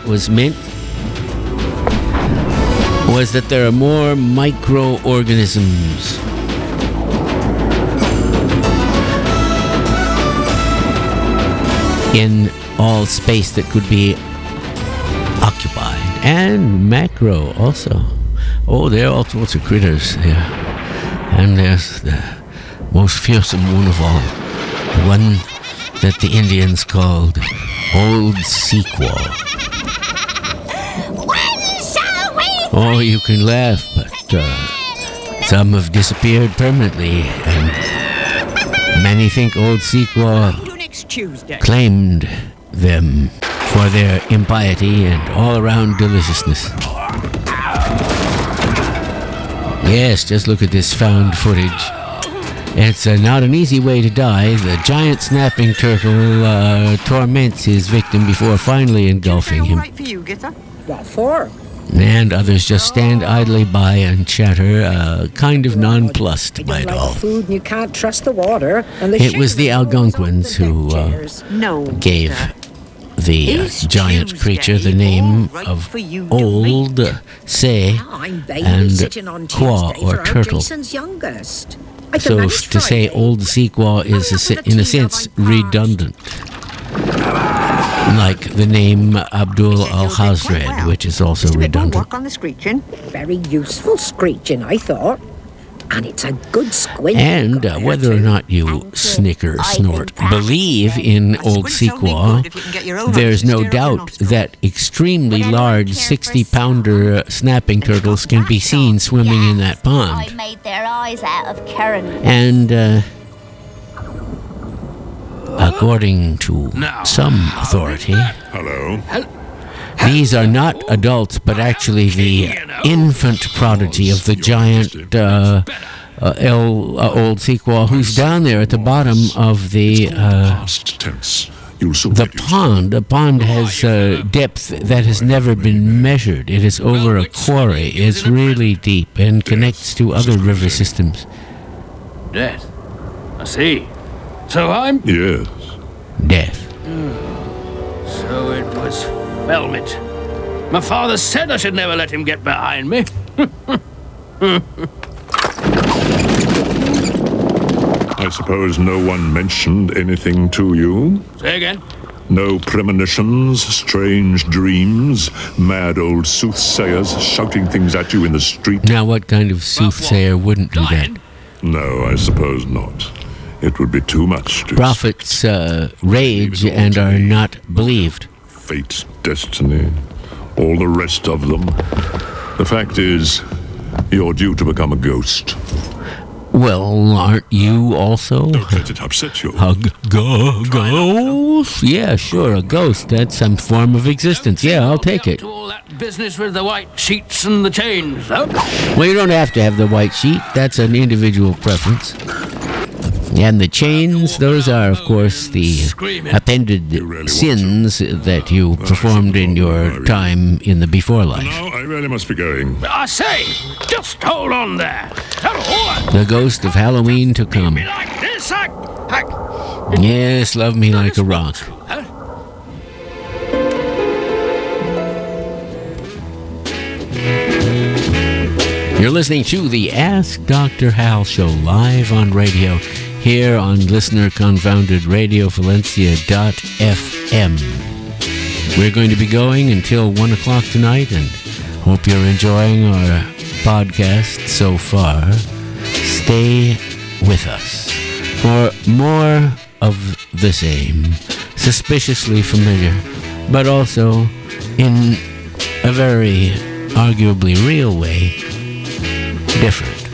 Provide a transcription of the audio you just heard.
was meant was that there are more microorganisms in all space that could be occupied, and macro also. Oh, there are all sorts of critters there. And there's the most fearsome one of all, the one that the Indians called Old Sequoia. When shall we? Oh, you can laugh, but some have disappeared permanently, and many think Old Sequoia claimed them for their impiety and all-around deliciousness. Yes, just look at this found footage. It's not an easy way to die. The giant snapping turtle torments his victim before finally engulfing him. Right for you, Gitter? What for? And others just stand idly by and chatter, kind of nonplussed by it all. Food and you can't trust the water. And It was the Algonquins who gave the giant creature the name of Old Say and Qua, or turtle. So to say Old Sequoia is, in a sense, redundant. Like the name Abdul al-Hazred, which is also redundant. Work on the screeching. Very useful screeching, I thought. And it's a good squint. And whether or not you snicker, snort, believe in Old Sequoia, there's no doubt that extremely large 60-pounder snapping turtles can be seen swimming in that pond. I made their eyes out of Karen. And according to some authority, these are not adults, but actually the infant prodigy of the giant Old Sequoia, who's down there at the bottom of the pond. The pond has depth that has never been measured. It is over a quarry. It's really deep and connects to other river systems. Death. I see. So I'm... Yes. Death. So it was Felmet. My father said I should never let him get behind me. I suppose no one mentioned anything to you? Say again? No premonitions, strange dreams, mad old soothsayers shouting things at you in the street? Now, what kind of soothsayer wouldn't do that? No, I suppose not. It would be too much to... Prophets rage and are not believed. Fate, destiny, all the rest of them. The fact is, you're due to become a ghost. Well, aren't you also? Don't let it upset you. A ghost? Yeah, sure, a ghost. That's some form of existence. Yeah, I'll take it. All that business with the white sheets and the chains, huh? Well, you don't have to have the white sheet. That's an individual preference. And the chains, those are, of course, the appended sins that you performed in your time in the before life. Now, I really must be going. I say, just hold on there. The ghost of Halloween to come. Like this, Yes, love me like a rock. You're listening to the Ask Dr. Hal show live on radio here on listener-confounded RadioValencia.fm. We're going to be going until 1 o'clock tonight, and hope you're enjoying our podcast so far. Stay with us for more of the same, suspiciously familiar, but also in a very arguably real way, different.